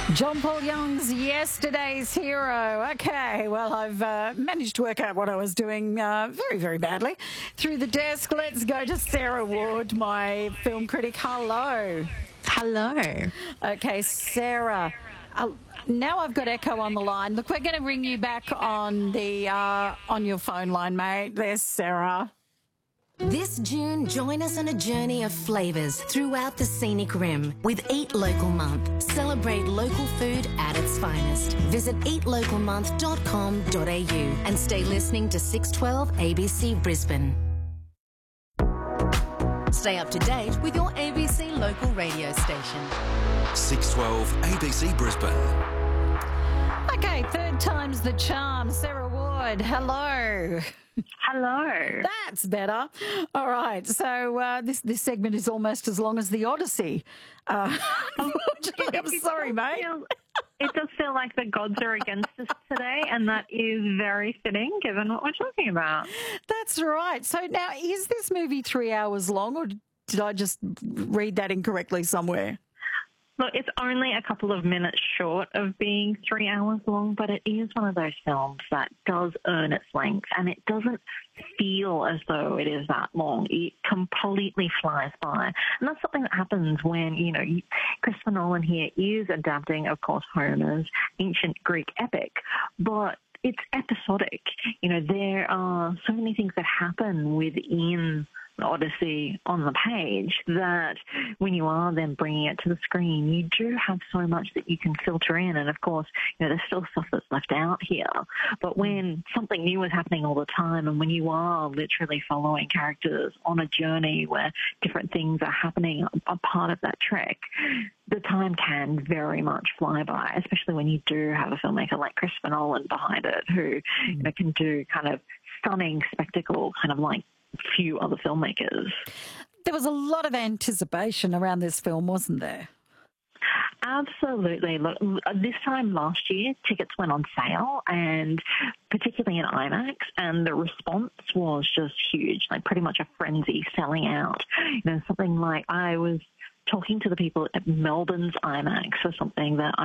John Paul Young's Yesterday's Hero. Okay, well, I've managed to work out what I was doing very, very badly. Through the desk, let's go to Sarah Ward, my film critic. Hello. Hello. Okay, Sarah. Now I've got Echo on the line. Look, we're going to ring you back on the on your phone line, mate. There's Sarah. This June, join us on a journey of flavours throughout the scenic rim with Eat Local Month. Celebrate local food at its finest. Visit eatlocalmonth.com.au and stay listening to 612 ABC Brisbane. Stay up to date with your ABC local radio station. 612 ABC Brisbane. Okay, third time's the charm. Sarah Ward, hello. Hello. That's better. All right. So this segment is almost as long as the Odyssey. Unfortunately, I'm sorry, mate. It does feel like the gods are against us today, and that is very fitting given what we're talking about. That's right. So now, is this movie 3 hours long, or did I just read that incorrectly somewhere? Look, it's only a couple of minutes short of being 3 hours long, but it is one of those films that does earn its length, and it doesn't feel as though it is that long. It completely flies by. And that's something that happens when, Christopher Nolan here is adapting, of course, Homer's ancient Greek epic, but it's episodic. There are so many things that happen within Odyssey on the page that when you are then bringing it to the screen, you do have so much that you can filter in. And of course, there's still stuff that's left out here. But when something new is happening all the time, and when you are literally following characters on a journey where different things are happening, a part of that trek, the time can very much fly by, especially when you do have a filmmaker like Christopher Nolan behind it who can do kind of stunning spectacle, kind of like few other filmmakers. There was a lot of anticipation around this film, wasn't there? Absolutely. Look, this time last year, tickets went on sale, and particularly in IMAX, and the response was just huge, like pretty much a frenzy selling out. Something like I was talking to the people at Melbourne's IMAX for something that